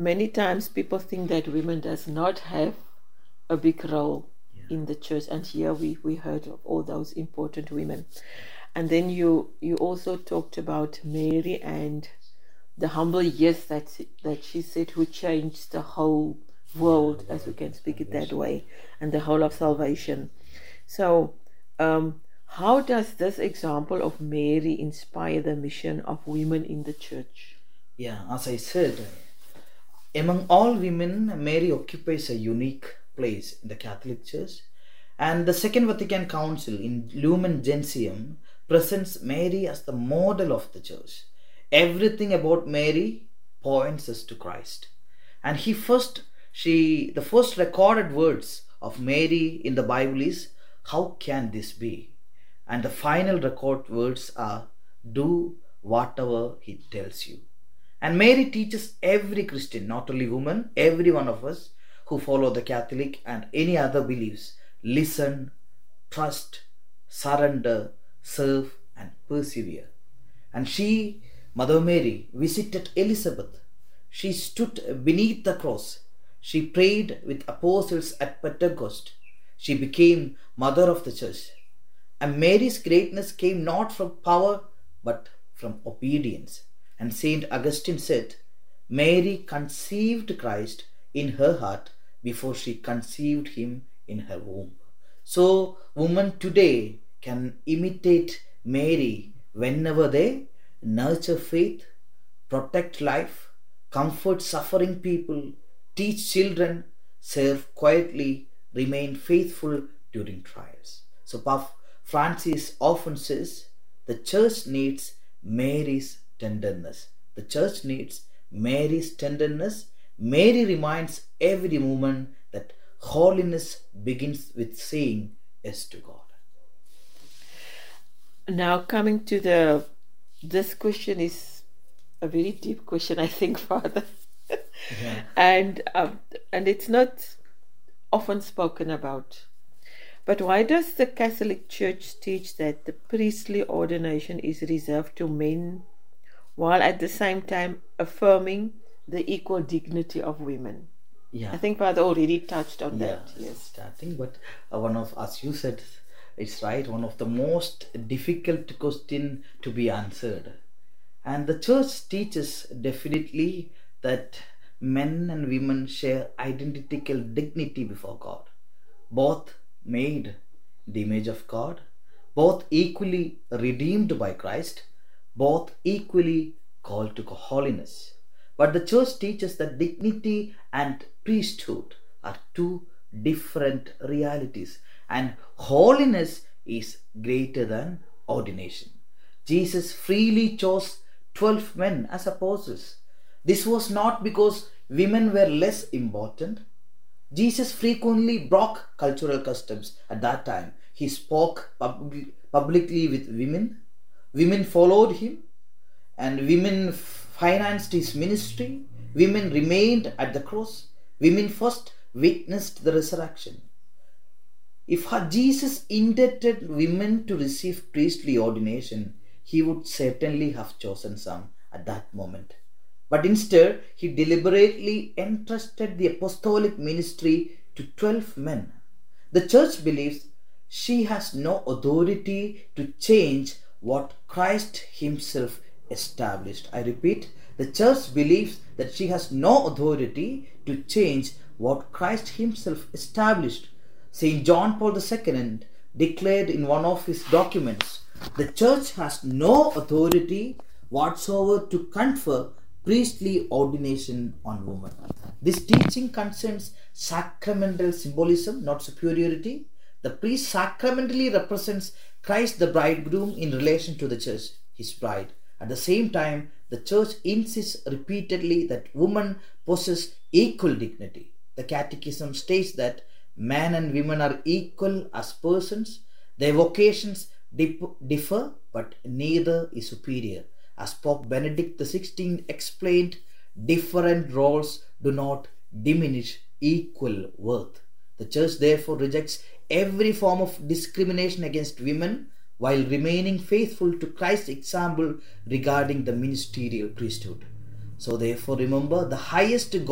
many times people think that women does not have a big role in the church, and here we heard of all those important women. And then you also talked about Mary and the humble yes that she said, who changed the whole world, as we can speak it that way, and the whole of salvation. So how does this example of Mary inspire the mission of women in the church? Yeah, as I said, among all women, Mary occupies a unique place in the Catholic Church. And the Second Vatican Council in Lumen Gentium presents Mary as the model of the Church. Everything about Mary points us to Christ. And the first recorded words of Mary in the Bible is, "How can this be?" And the final record words are, "Do whatever he tells you." And Mary teaches every Christian, not only women, every one of us who follow the Catholic and any other beliefs, listen, trust, surrender, serve, and persevere. And she, Mother Mary, visited Elizabeth. She stood beneath the cross. She prayed with apostles at Pentecost. She became mother of the church. And Mary's greatness came not from power but from obedience. And Saint Augustine said, "Mary conceived Christ in her heart before she conceived him in her womb." So women today can imitate Mary whenever they nurture faith, protect life, comfort suffering people, teach children, serve quietly, remain faithful during trials. So Pope Francis often says, the church needs Mary's tenderness. The church needs Mary's tenderness. Mary reminds every woman that holiness begins with saying yes to God. Now coming to this question is a very deep question, I think, Father. Yeah. And it's not often spoken about. But why does the Catholic Church teach that the priestly ordination is reserved to men, while at the same time affirming the equal dignity of women? Yeah. I think Father already touched on that. Yes, starting, but one of, as you said, it's right, one of the most difficult question to be answered. And the church teaches definitely that men and women share identical dignity before God, both made in the image of God, both equally redeemed by Christ, both equally called to holiness. But the church teaches that dignity and priesthood are two different realities, and holiness is greater than ordination. Jesus freely chose 12 men as apostles. This was not because women were less important. Jesus frequently broke cultural customs at that time. He spoke publicly with women. Women followed him, and women financed his ministry. Women remained at the cross. Women first witnessed the resurrection. If Jesus intended women to receive priestly ordination, he would certainly have chosen some at that moment. But instead, he deliberately entrusted the apostolic ministry to 12 men. The church believes she has no authority to change what Christ himself established. I repeat, the church believes that she has no authority to change what Christ himself established. St. John Paul II declared in one of his documents, the church has no authority whatsoever to confer priestly ordination on women. This teaching concerns sacramental symbolism, not superiority. The priest sacramentally represents Christ the bridegroom in relation to the church, his bride. At the same time, the church insists repeatedly that women possess equal dignity. The Catechism states that men and women are equal as persons. Their vocations differ, but neither is superior. As Pope Benedict XVI explained, different roles do not diminish equal worth. The Church therefore rejects every form of discrimination against women while remaining faithful to Christ's example regarding the ministerial priesthood. So therefore remember, the highest